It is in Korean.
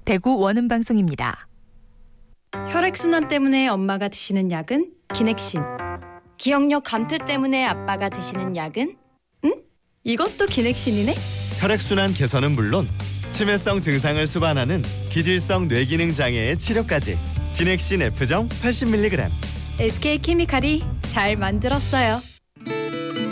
대구 원음방송입니다. 혈액순환 때문에 엄마가 드시는 약은 기넥신. 기억력 감퇴 때문에 아빠가 드시는 약은? 응? 이것도 기넥신이네? 혈액순환 개선은 물론 치매성 증상을 수반하는 기질성 뇌기능 장애의 치료까지. 기넥신 F정 80mg. SK케미칼이 잘 만들었어요.